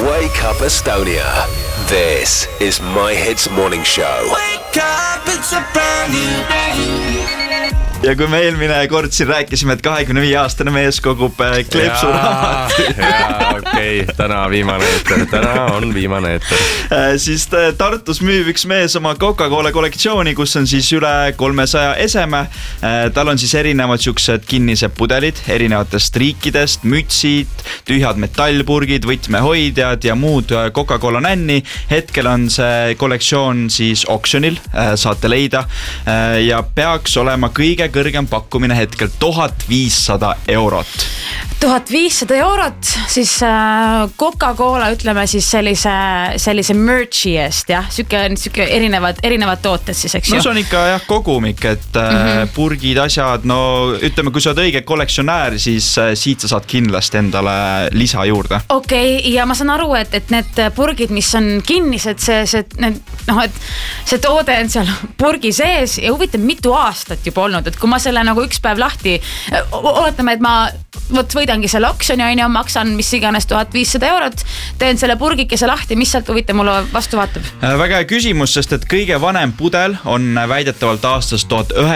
Wake Up Estonia. This is My Hits Morning Show. Wake up, it's a brand new day. Ja kui me eelmine kord siin rääkisime, et 25-aastane mees kogub kleepsuraamatuid. Okei, täna on viimane eeter. Siis Tartus müüb üks mees oma Coca-Cola kollektsiooni, kus on siis üle 300 eseme. Tal on siis erinevad siuksed kinnised pudelid erinevatest riikidest, mütsid, tühjad metallpurgid, võtmehoidjad ja muud Coca-Cola nänni. Hetkel on see kollektsioon siis oksjonil, saate leida, ja peaks olema kõige kõrgem pakkumine hetkel 1500 eurot. 1500 eurot, siis Coca-Cola, ütleme siis sellise merchi eest, jah, süke erinevad tooted siis, eks ju? No see on ikka jah kogumik, et purgid, asjad, no ütleme, kui sa oled õige kollektsionäär, siis siit sa saad kindlasti endale lisa juurde. Okei, ja ma saan aru, et need purgid, mis on kinnised, see toode on seal purgi sees ja huvitav mitu aastat juba olnud, et kui ma selle nagu üks päev lahti, oletame, et ma võidangi selle oksjoni, maksan mis iganes 1500 eurot, teen selle purgikese lahti, mis sealt huvitav mulle vastu vaatab? Väga hea küsimus, sest et kõige vanem pudel on väidetavalt aastast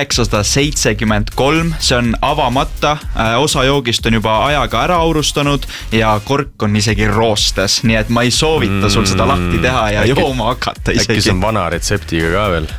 1973, see on avamata, osa joogist on juba ajaga ära aurustanud ja kork on isegi roostes, nii et ma ei soovita sul seda lahti teha ja jooma hakata isegi. Äkki see on vana retseptiga ka veel?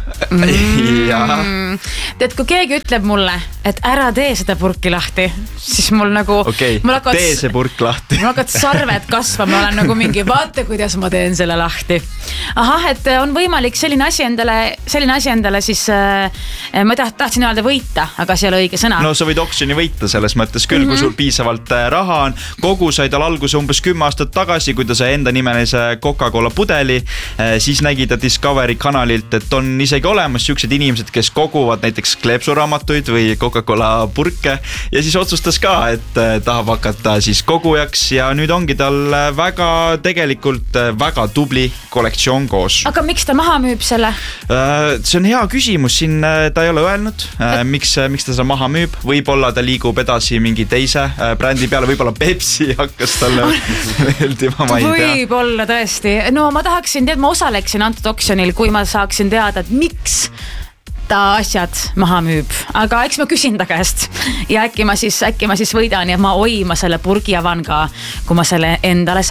Tead, kui keegi ütleb mulle, et ära tee seda purki lahti, siis mul nagu tee see purk lahti. Mul hakkad sarved kasvama, ma olen nagu mingi, vaata kuidas ma teen selle lahti. Ahah, et on võimalik selline asi endale siis, ma tahtsin öelda võita, aga see ei ole õige sõna. No sa võid oksjoni võita selles mõttes küll, kui sul piisavalt raha on. Kogu sai tal alguse umbes 10 aastat tagasi, kui ta sai enda nimelise Coca-Cola pudeli, siis nägi ta Discovery kanalilt, et on isegi olemas siuksed inimesed, kes koguvad näiteks kleepsuraamatuid või Coca-Cola purke ja siis otsustas ka, et tahab hakata siis kogujaks ja nüüd ongi tal tegelikult väga tubli kollektsioon koos. Aga miks ta maha müüb selle? See on hea küsimus, siin ta ei ole öelnud, miks ta seda maha müüb. Võib-olla ta liigub edasi mingi teise brändi peale, võib-olla Pepsi hakkas talle meeldima, ma ei tea. Võib-olla tõesti. No ma tahaksin teada, ma osaleksin antud oksjonil, kui ma saaksin teada, et miks ta asjad maha müüb, aga eks ma küsin ta käest ja äkki ma siis võidan ja ma selle purgi avan ka, kui ma selle endale